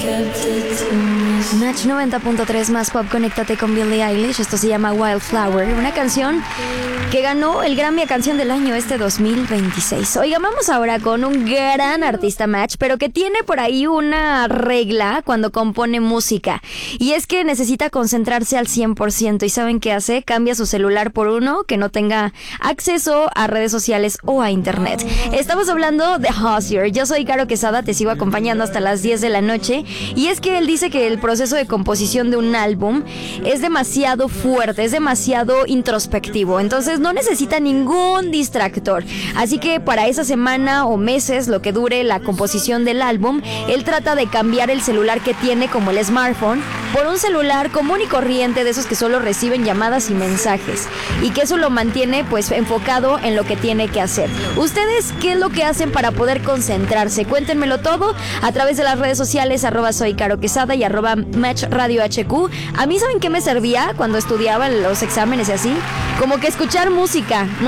Match 90.3 más pop, conéctate con Billie Eilish. Esto se llama Wildflower, una canción que ganó el Grammy a Canción del Año 2026. Oiga, vamos ahora con un gran artista, Match, pero que tiene por ahí una regla cuando compone música. Y es que necesita concentrarse al 100%. ¿Y saben qué hace? Cambia su celular por uno que no tenga acceso a redes sociales o a internet. Estamos hablando de Hozier. Yo soy Caro Quesada, te sigo acompañando hasta las 10 de la noche. Y es que él dice que el proceso de composición de un álbum es demasiado fuerte, es demasiado introspectivo. Entonces no necesita ningún distractor. Así que para esa semana o meses, lo que dure la composición del álbum, él trata de cambiar el celular que tiene, como el smartphone, por un celular común y corriente, de esos que solo reciben llamadas y mensajes, y que eso lo mantiene pues enfocado en lo que tiene que hacer. ¿Ustedes qué es lo que hacen para poder concentrarse? Cuéntenmelo todo a través de las redes sociales, @soy Caro Quesada y @Match Radio HQ. A mí, ¿saben qué me servía cuando estudiaba los exámenes y así? Como que escuchar música.